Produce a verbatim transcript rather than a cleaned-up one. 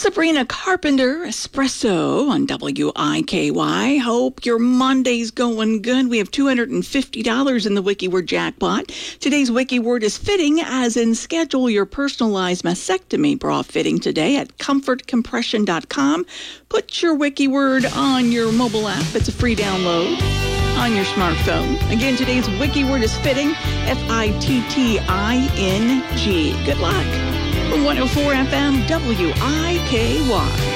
Sabrina Carpenter, Espresso on W I K Y. Hope your Monday's going good. We have two hundred fifty dollars in the WikiWord jackpot. Today's WikiWord is fitting, as in schedule your personalized mastectomy bra fitting today at comfort compression dot com. Put your WikiWord on your mobile app. It's a free download on your smartphone. Again, today's WikiWord is fitting, F I T T I N G. Good luck. one oh four F M W I K Y.